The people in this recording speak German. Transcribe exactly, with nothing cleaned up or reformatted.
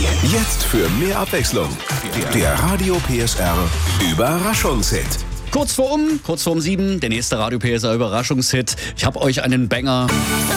Jetzt für mehr Abwechslung. Der Radio P S R Überraschungshit. Kurz vor um, kurz vor um sieben, der nächste Radio P S R Überraschungshit. Ich habe euch einen Banger